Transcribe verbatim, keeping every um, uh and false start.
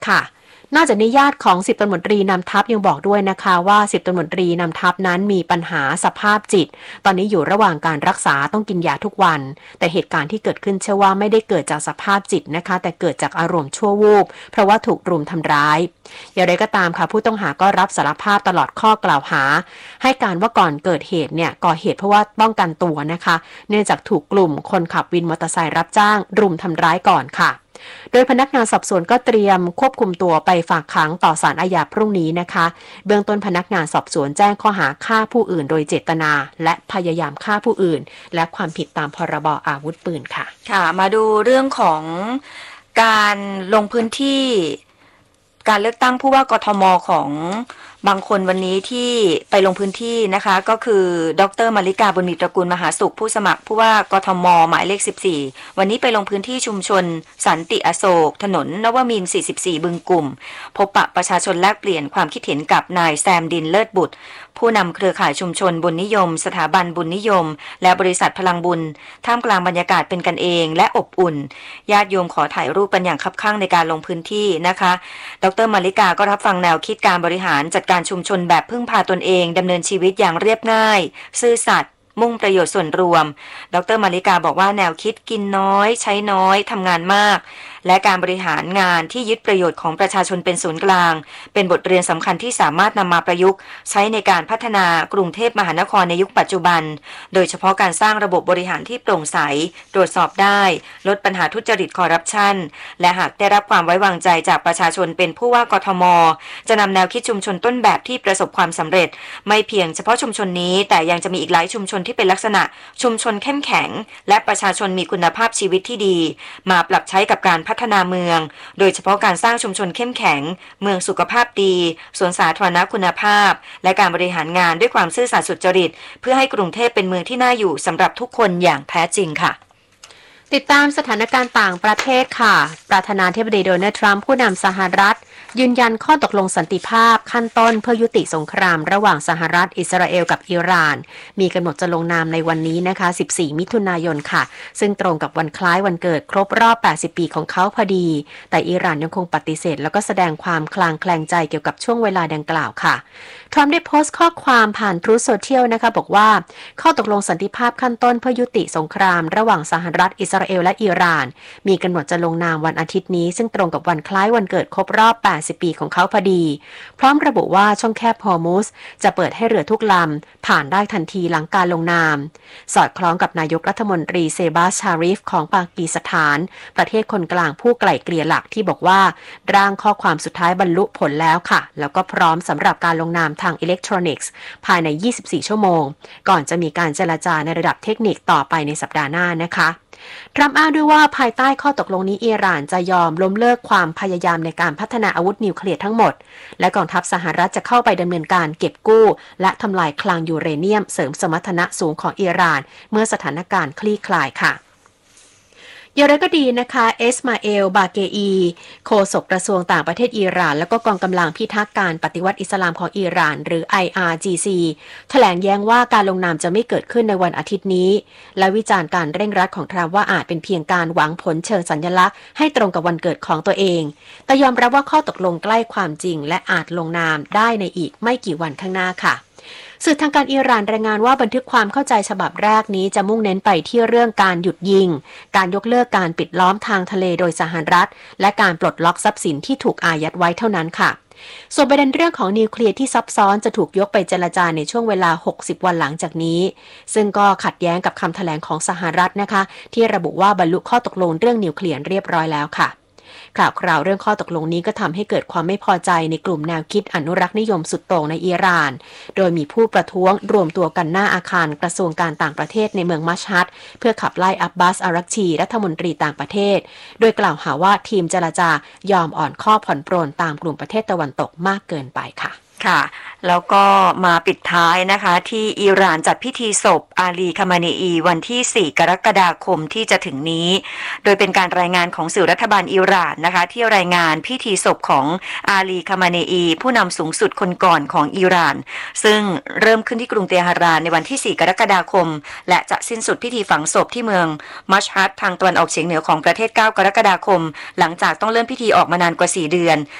ค่ะนอกจากนี้ญาติของสิบตำรวจตรีนำทัพยังบอกด้วยนะคะว่าสิบตำรวจตรีนำทัพนั้นมีปัญหาสภาพจิตตอนนี้อยู่ระหว่างการรักษาต้องกินยาทุกวันแต่เหตุการณ์ที่เกิดขึ้นเชื่อว่าไม่ได้เกิดจากสภาพจิตนะคะแต่เกิดจากอารมณ์ชั่ววูบเพราะว่าถูกรุมทำร้ายอย่างไรก็ตามค่ะผู้ต้องหาก็รับสารภาพตลอดข้อกล่าวหาให้การว่าก่อนเกิดเหตุเนี่ยก่อเหตุเพราะว่าป้องกันตัวนะคะเนื่องจากถูกกลุ่มคนขับวินมอเตอร์ไซค์รับจ้างรุมทำร้ายก่อนค่ะโดยพนักงานสอบสวนก็เตรียมควบคุมตัวไปฝากขังต่อศาลอาญาพรุ่งนี้นะคะเบื้องต้นพนักงานสอบสวนแจ้งข้อหาฆ่าผู้อื่นโดยเจตนาและพยายามฆ่าผู้อื่นและความผิดตามพรบอาวุธปืนค่ะค่ะมาดูเรื่องของการลงพื้นที่การเลือกตั้งผู้ว่ากทมของบางคนวันนี้ที่ไปลงพื้นที่นะคะก็คือดร.มาริกาบุญมีตระกูลมหาสุขผู้สมัครผู้ว่ากทมหมายเลขสิบสี่วันนี้ไปลงพื้นที่ชุมชนสันติอโศกถนนนวมินทร์สี่สิบสี่บึงกลุ่มพบปะประชาชนแลกเปลี่ยนความคิดเห็นกับนายแซมดินเลิศบุตรผู้นำเครือข่ายชุมชนบุญนิยมสถาบันบุญนิยมและบริษัทพลังบุญท่ามกลางบรรยากาศเป็นกันเองและอบอุ่นญาติโยมขอถ่ายรูปกันอย่างคับคั่งในการลงพื้นที่นะคะดร.มาริกาก็รับฟังแนวคิดการบริหารจัดการชุมชนแบบพึ่งพาตนเองดำเนินชีวิตอย่างเรียบง่ายซื่อสัตย์มุ่งประโยชน์ส่วนรวมดร.มาริกาบอกว่าแนวคิดกินน้อยใช้น้อยทำงานมากและการบริหารงานที่ยึดประโยชน์ของประชาชนเป็นศูนย์กลางเป็นบทเรียนสำคัญที่สามารถนำมาประยุกต์ใช้ในการพัฒนากรุงเทพมหานครในยุคปัจจุบันโดยเฉพาะการสร้างระบบบริหารที่โปร่งใสตรวจสอบได้ลดปัญหาทุจริตคอร์รัปชันและหากได้รับความไว้วางใจจากประชาชนเป็นผู้ว่ากทมจะนำแนวคิดชุมชนต้นแบบที่ประสบความสำเร็จไม่เพียงเฉพาะชุมชนนี้แต่ยังจะมีอีกหลายชุมชนที่เป็นลักษณะชุมชนเข้มแข็งและประชาชนมีคุณภาพชีวิตที่ดีมาปรับใช้กับการพัฒนาเมืองโดยเฉพาะการสร้างชุมชนเข้มแข็งเมืองสุขภาพดีสวนสาธารณะคุณภาพและการบริหารงานด้วยความซื่อสัตย์สุจริตเพื่อให้กรุงเทพเป็นเมืองที่น่าอยู่สำหรับทุกคนอย่างแท้จริงค่ะติดตามสถานการณ์ต่างประเทศค่ะประธานาธิบดีโดนัลด์ทรัมป์ผู้นำสหรัฐยืนยันข้อตกลงสันติภาพขั้นต้นเพื่อยุติสงครามระหว่างสหรัฐอิสราเอลกับอิหร่านมีกำหนดจะลงนามในวันนี้นะคะสิบสี่มิถุนายนค่ะซึ่งตรงกับวันคล้ายวันเกิดครบรอบแปดสิบปีของเขาพอดีแต่อิหร่านยังคงปฏิเสธแล้วก็แสดงความคลางแคลงใจเกี่ยวกับช่วงเวลาดังกล่าวค่ะทรัมป์ได้โพสต์ข้อความผ่านทรูธโซเชียลนะคะบอกว่าข้อตกลงสันติภาพขั้นต้นเพื่อยุติสงครามระหว่างสหรัฐอิสราเอลและอิหร่านมีกำหนดจะลงนามวันอาทิตย์นี้ซึ่งตรงกับวันคล้ายวันเกิดครบรอบแปดสิบปีของเขาพอดีพร้อมระบุว่าช่องแคบฮอร์มุสจะเปิดให้เรือทุกลำผ่านได้ทันทีหลังการลงนามสอดคล้องกับนายกรัฐมนตรีเซบาสชาริฟของปากีสถานประเทศคนกลางผู้ไกล่เกลี่ยหลักที่บอกว่าร่างข้อความสุดท้ายบรรลุผลแล้วค่ะแล้วก็พร้อมสำหรับการลงนามทางอิเล็กทรอนิกส์ภายในยี่สิบสี่ชั่วโมงก่อนจะมีการเจรจาในระดับเทคนิคต่อไปในสัปดาห์หน้านะคะทรัมป์อ้างด้วยว่าภายใต้ข้อตกลงนี้อิหร่านจะยอมล้มเลิกความพยายามในการพัฒนาอาวุธนิวเคลียร์ทั้งหมดและกองทัพสหรัฐจะเข้าไปดำเนินการเก็บกู้และทำลายคลังยูเรเนียมเสริมสมรรถนะสูงของอิหร่านเมื่อสถานการณ์คลี่คลายค่ะอย่างไรก็ดีนะคะเอสมาเอลบาเกอีโฆษกกระทรวงต่างประเทศอิหร่านและก็กองกำลังพิทักษ์การปฏิวัติอิสลามของอิหร่านหรือ ไอ อาร์ จี ซี แถลงแย้งว่าการลงนามจะไม่เกิดขึ้นในวันอาทิตย์นี้และวิจารณ์การเร่งรัดของทรัมป์ว่าอาจเป็นเพียงการหวังผลเชิงสัญลักษณ์ให้ตรงกับวันเกิดของตัวเองแต่ยอมรับว่าข้อตกลงใกล้ความจริงและอาจลงนามได้ในอีกไม่กี่วันข้างหน้าค่ะสื่อทางการอิหร่านรายงานว่าบันทึกความเข้าใจฉบับแรกนี้จะมุ่งเน้นไปที่เรื่องการหยุดยิงการยกเลิกการปิดล้อมทางทะเลโดยสหรัฐและการปลดล็อกทรัพย์สินที่ถูกอายัดไว้เท่านั้นค่ะส่วนประเด็นเรื่องของนิวเคลียร์ที่ซับซ้อนจะถูกยกไปเจรจาในช่วงเวลาหกสิบวันหลังจากนี้ซึ่งก็ขัดแย้งกับคำแถลงของสหรัฐนะคะที่ระบุว่าบรรลุข้อตกลงเรื่องนิวเคลียร์เรียบร้อยแล้วค่ะข่าวคราวเรื่องข้อตกลงนี้ก็ทำให้เกิดความไม่พอใจในกลุ่มแนวคิดอนุรักษ์นิยมสุดโต่งในอิหร่านโดยมีผู้ประท้วงรวมตัวกันหน้าอาคารกระทรวงการต่างประเทศในเมืองมัชฮัดเพื่อขับไล่อับบาสอารักชีรัฐมนตรีต่างประเทศโดยกล่าวหาว่าทีมเจรจายอมอ่อนข้อผ่อนปรนตามกลุ่มประเทศตะวันตกมากเกินไปค่ะค่ะ แล้วก็มาปิดท้ายนะคะที่อิหร่านจัดพิธีศพอาลีคามาเนอีวันที่ สี่ กรกฎาคมที่จะถึงนี้ โดยเป็นการรายงานของสื่อรัฐบาลอิหร่านนะคะที่รายงานพิธีศพของอาลีคามาเนอีผู้นำสูงสุดคนก่อนของอิหร่านซึ่งเริ่มขึ้นที่กรุงเตหะรานในวันที่ สี่ กรกฎาคมและจะสิ้นสุดพิธีฝังศพที่เมืองมัชฮัดทางตะวันออกเฉียงเหนือของประเทศ เก้า กรกฎาคมหลังจากต้องเลื่อนพิธีออกมานานกว่า สี่ เดือน